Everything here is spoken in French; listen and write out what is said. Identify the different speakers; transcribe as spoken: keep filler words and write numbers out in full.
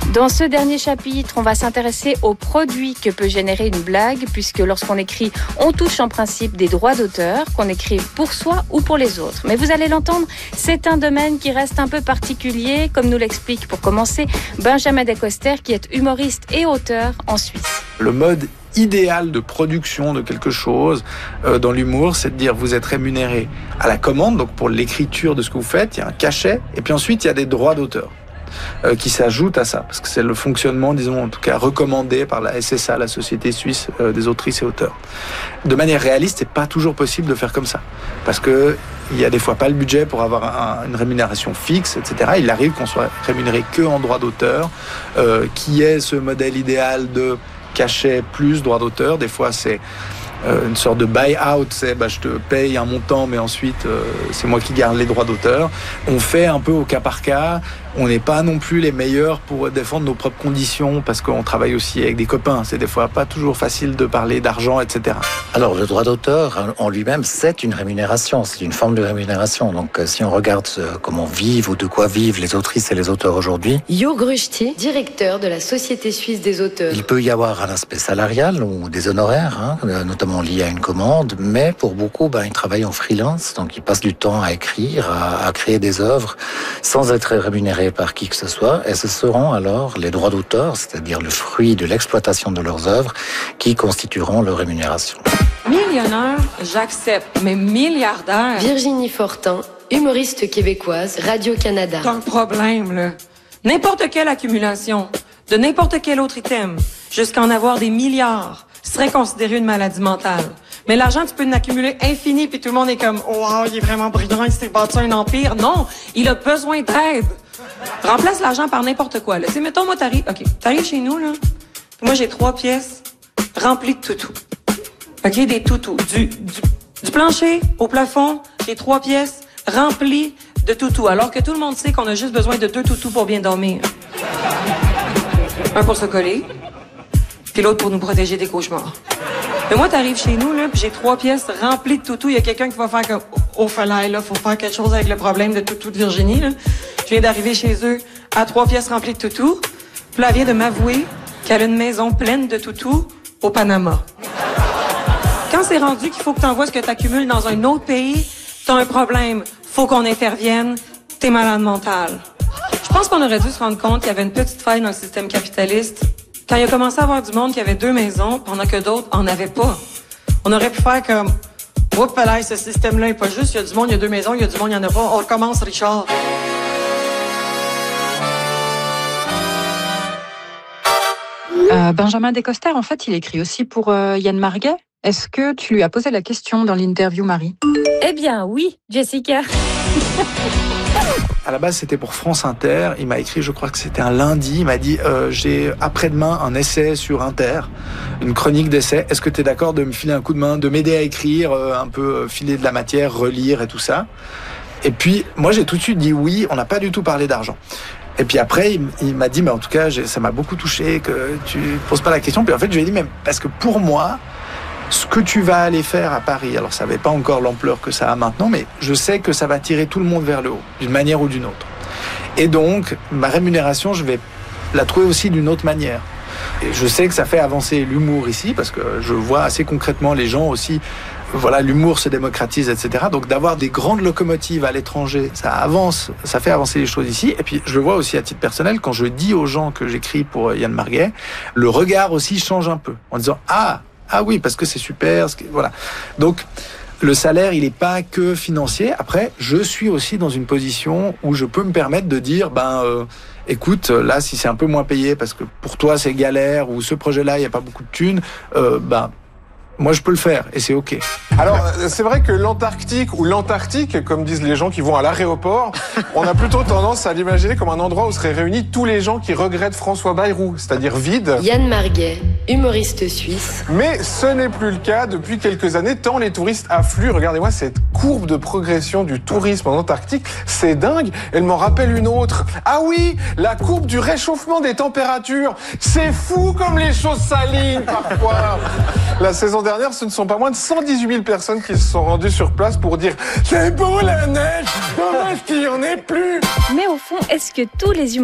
Speaker 1: Dans ce dernier chapitre, on va s'intéresser aux produits que peut générer une blague, puisque lorsqu'on écrit, on touche en principe des droits d'auteur, qu'on écrive pour soi ou pour les autres. Mais vous allez l'entendre, c'est un domaine qui reste un peu particulier, comme nous l'explique pour commencer Benjamin Decoster, qui est humoriste et auteur en Suisse.
Speaker 2: Le mode idéal de production de quelque chose euh, dans l'humour, c'est de dire vous êtes rémunéré à la commande, donc pour l'écriture de ce que vous faites, il y a un cachet, et puis ensuite il y a des droits d'auteur. Euh, qui s'ajoute à ça, parce que c'est le fonctionnement, disons, en tout cas recommandé par la S S A, la Société Suisse euh, des autrices et auteurs. De manière réaliste, c'est pas toujours possible de faire comme ça, parce que il y a des fois pas le budget pour avoir un, une rémunération fixe, et cetera. Il arrive qu'on soit rémunéré que en droit d'auteur, euh, qui est ce modèle idéal de cachet plus droit d'auteur. Des fois, c'est Euh, une sorte de buy-out, c'est bah, je te paye un montant, mais ensuite euh, c'est moi qui garde les droits d'auteur. On fait un peu au cas par cas. On n'est pas non plus les meilleurs pour défendre nos propres conditions, parce qu'on travaille aussi avec des copains. C'est des fois pas toujours facile de parler d'argent, et cetera.
Speaker 3: Alors le droit d'auteur en lui-même, c'est une rémunération, c'est une forme de rémunération. Donc si on regarde comment vivent ou de quoi vivent les autrices et les auteurs aujourd'hui,
Speaker 4: Jo Grusti, directeur de la Société Suisse des auteurs.
Speaker 3: Il peut y avoir un aspect salarial ou des honoraires, hein, notamment liés à une commande, mais pour beaucoup, ben, ils travaillent en freelance, donc ils passent du temps à écrire, à, à créer des œuvres, sans être rémunérés par qui que ce soit, et ce seront alors les droits d'auteur, c'est-à-dire le fruit de l'exploitation de leurs œuvres, qui constitueront leur rémunération.
Speaker 5: Millionnaire, j'accepte, mais milliardaire...
Speaker 4: Virginie Fortin, humoriste québécoise, Radio-Canada.
Speaker 5: T'as un problème, là. N'importe quelle accumulation, de n'importe quel autre item, jusqu'à en avoir des milliards, serait considéré une maladie mentale. Mais l'argent, tu peux en accumuler infini, puis tout le monde est comme « Oh, wow, il est vraiment brillant, il s'est bâti un empire. » Non, il a besoin d'aide. Remplace l'argent par n'importe quoi. Tu sais, mettons, moi, t'arrives, OK, t'arrives chez nous, là. Moi, j'ai trois pièces remplies de toutous. OK, des toutous. Du, du, du plancher au plafond, j'ai trois pièces remplies de toutous. Alors que tout le monde sait qu'on a juste besoin de deux toutous pour bien dormir. Un pour se coller, puis l'autre pour nous protéger des cauchemars. Mais moi, t'arrives chez nous, là, puis j'ai trois pièces remplies de toutous. Il y a quelqu'un qui va faire comme « Oh, fallait, là, faut faire quelque chose avec le problème de toutou de Virginie, là. » Je viens d'arriver chez eux à trois pièces remplies de toutous. Puis là, elle vient de m'avouer qu'elle a une maison pleine de toutous au Panama. Quand c'est rendu qu'il faut que t'envoies ce que t'accumules dans un autre pays, t'as un problème, faut qu'on intervienne, t'es malade mental. Je pense qu'on aurait dû se rendre compte qu'il y avait une petite faille dans le système capitaliste quand il a commencé à avoir du monde qui avait deux maisons, pendant que d'autres en avaient pas. On aurait pu faire comme « Oups, là, ce système-là est pas juste, il y a du monde, il y a deux maisons, il y a du monde, il y en a pas. On recommence, Richard. »
Speaker 6: Euh, Benjamin Decoster, en fait, il écrit aussi pour euh, Yann Marguet. Est-ce que tu lui as posé la question dans l'interview, Marie?
Speaker 1: Eh bien, oui, Jessica.
Speaker 2: À la base, c'était pour France Inter. Il m'a écrit, je crois que c'était un lundi. Il m'a dit euh, j'ai après-demain un essai sur Inter, une chronique d'essai. Est-ce que tu es d'accord de me filer un coup de main, de m'aider à écrire, euh, un peu euh, filer de la matière, relire et tout ça? Et puis, moi, j'ai tout de suite dit oui. On n'a pas du tout parlé d'argent. Et puis après, il, il m'a dit, mais en tout cas, j'ai, ça m'a beaucoup touché que tu poses pas la question. Puis en fait, je lui ai dit, mais parce que pour moi, ce que tu vas aller faire à Paris, alors ça n'avait pas encore l'ampleur que ça a maintenant, mais je sais que ça va tirer tout le monde vers le haut, d'une manière ou d'une autre. Et donc, ma rémunération, je vais la trouver aussi d'une autre manière. Et je sais que ça fait avancer l'humour ici, parce que je vois assez concrètement les gens aussi, voilà, l'humour se démocratise, et cetera. Donc d'avoir des grandes locomotives à l'étranger, ça avance, ça fait avancer les choses ici. Et puis je le vois aussi à titre personnel, quand je dis aux gens que j'écris pour Yann Marguet, le regard aussi change un peu, en disant « Ah !» Ah oui, parce que c'est super, voilà. Donc, le salaire, il n'est pas que financier. Après, je suis aussi dans une position où je peux me permettre de dire, ben, euh, écoute, là, si c'est un peu moins payé, parce que pour toi, c'est galère, ou ce projet-là, il n'y a pas beaucoup de thunes, euh, ben, moi, je peux le faire, et c'est OK.
Speaker 7: Alors, c'est vrai que l'Antarctique ou l'Antarctique, comme disent les gens qui vont à l'aéroport, on a plutôt tendance à l'imaginer comme un endroit où seraient réunis tous les gens qui regrettent François Bayrou, c'est-à-dire vide.
Speaker 4: Yann Marguet, humoriste suisse.
Speaker 7: Mais ce n'est plus le cas depuis quelques années, tant les touristes affluent. Regardez-moi cette courbe de progression du tourisme en Antarctique, c'est dingue. Elle m'en rappelle une autre. Ah oui, la courbe du réchauffement des températures. C'est fou comme les choses s'alignent parfois. La saison dernière, ce ne sont pas moins de cent dix-huit mille personnes qui se sont rendues sur place pour dire « C'est beau la neige, dommage qu'il n'y en ait plus !»
Speaker 1: Mais au fond, est-ce que tous les humoristes